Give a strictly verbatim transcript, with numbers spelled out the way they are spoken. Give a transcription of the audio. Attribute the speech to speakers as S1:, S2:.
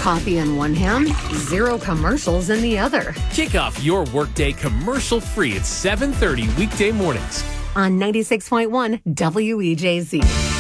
S1: Coffee in one hand, zero commercials in the other.
S2: Kick off your workday commercial-free at seven thirty weekday mornings
S1: On ninety-six point one W E J Z.